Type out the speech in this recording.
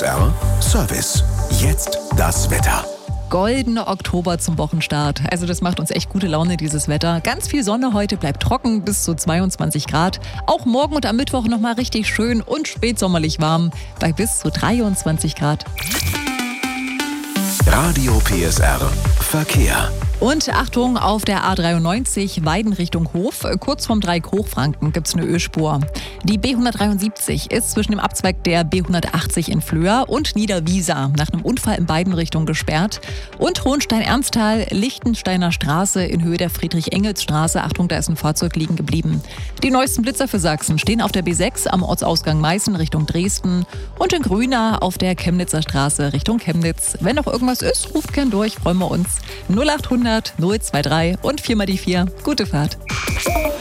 PSR Service. Jetzt das Wetter. Goldener Oktober zum Wochenstart. Also das macht uns echt gute Laune, dieses Wetter. Ganz viel Sonne heute, bleibt trocken bis zu 22 Grad. Auch morgen und am Mittwoch nochmal richtig schön und spätsommerlich warm bei bis zu 23 Grad. Radio PSR Verkehr. Und Achtung, auf der A93 Weiden Richtung Hof, kurz vorm Dreieck Hochfranken gibt es eine Ölspur. Die B173 ist zwischen dem Abzweig der B180 in Flöhr und Niederwiesa nach einem Unfall in beiden Richtungen gesperrt. Und Hohenstein-Ernsthal, Lichtensteiner Straße in Höhe der Friedrich-Engels-Straße. Achtung, da ist ein Fahrzeug liegen geblieben. Die neuesten Blitzer für Sachsen stehen auf der B6 am Ortsausgang Meißen Richtung Dresden und in Grüna auf der Chemnitzer Straße Richtung Chemnitz. Wenn noch irgendwas ist, ruft gern durch, freuen wir uns. 0800 023 und 4 mal die 4. Gute Fahrt.